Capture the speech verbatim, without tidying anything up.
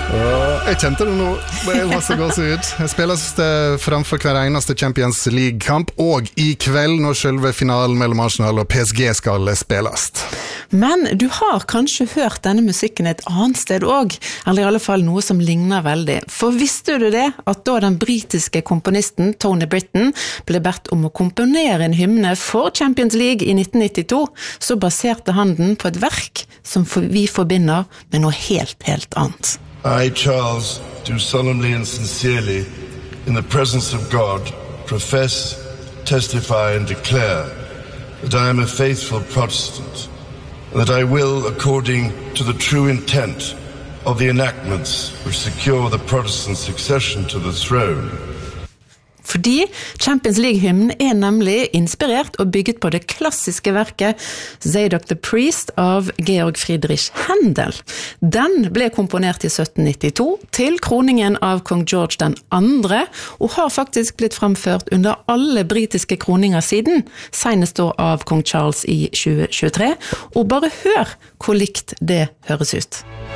Jeg kjente det nå, det er masse gåsehud. Jeg spilles framfor hver eneste Champions League-kamp, og i kveld når selve finalen mellom Arsenal og P S G skal spilles. Men du har kanskje hørt denne musikken et annet sted også, eller i alle fall noe som ligner veldig. For visste du det, at da den britiske komponisten Tony Britton ble bedt om å komponere en hymne for Champions League i nitten nittito, så baserte han den på et verk som vi forbinder med noe helt, helt annet. I, Charles, do solemnly and sincerely, in the presence of God, profess, testify and declare that I am a faithful Protestant, and that I will, according to the true intent of the enactments which secure the Protestant succession to the throne. Fordi Champions League-hymnen er nemlig inspirert og bygget på det klassiske verket Zadok the Priest av Georg Friedrich Händel. Den ble komponert i sytten nittito til kroningen av kong George den andre, og har faktisk blitt fremført under alle britiske kroninger siden, senest da av kong Charles i tjue tjuetre. Og bare hør hvor likt det høres ut.